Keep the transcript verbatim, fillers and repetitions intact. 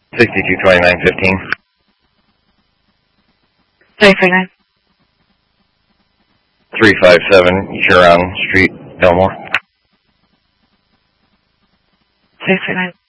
sixty-two twenty-nine fifteen. three three nine. three five seven Huron Street, Belmore. three three nine.